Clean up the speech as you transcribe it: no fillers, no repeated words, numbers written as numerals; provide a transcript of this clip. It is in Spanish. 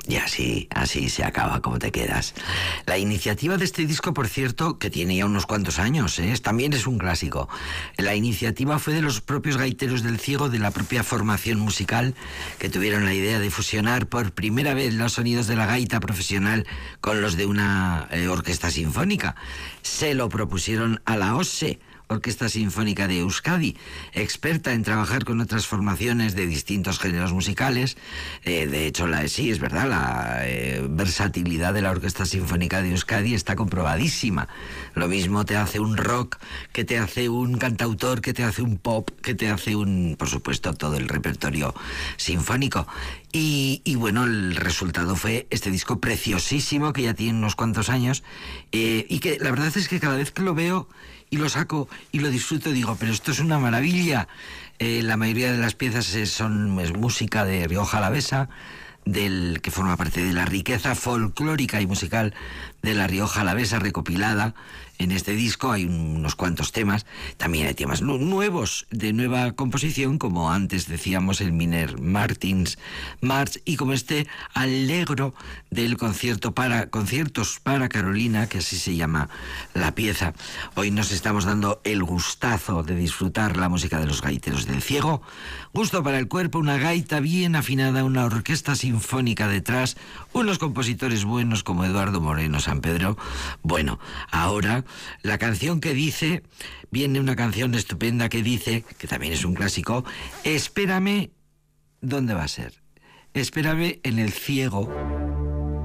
Y así se acaba como te quedas. La iniciativa de este disco, por cierto, que tiene ya unos cuantos años, también es un clásico. La iniciativa fue de los propios gaiteros del Ciego, de la propia formación musical, que tuvieron la idea de fusionar por primera vez los sonidos de la gaita profesional con los de una orquesta sinfónica. Se lo propusieron a la OSE, Orquesta Sinfónica de Euskadi, experta en trabajar con otras formaciones de distintos géneros musicales. De hecho, sí, es verdad, la versatilidad de la Orquesta Sinfónica de Euskadi está comprobadísima. Lo mismo te hace un rock, que te hace un cantautor, que te hace un pop, que te hace por supuesto, todo el repertorio sinfónico. Y bueno, el resultado fue este disco preciosísimo, que ya tiene unos cuantos años, y que la verdad es que cada vez que lo veo y lo saco y lo disfruto, digo, pero esto es una maravilla. La mayoría de las piezas es música de Rioja Alavesa, que forma parte de la riqueza folclórica y musical de la Rioja Alavesa recopilada en este disco. Hay unos cuantos temas, también hay temas nuevos, de nueva composición, como antes decíamos el Miner Martins March, y como este Allegro del conciertos para Carolina, que así se llama la pieza. Hoy nos estamos dando el gustazo de disfrutar la música de los gaiteros del Ciego. Gusto para el cuerpo, una gaita bien afinada, una orquesta sinfónica detrás, unos compositores buenos como Eduardo Moreno Sampedro. Bueno, ahora la canción que dice, viene una canción estupenda que dice, que también es un clásico: espérame, ¿dónde va a ser? Espérame en el Ciego.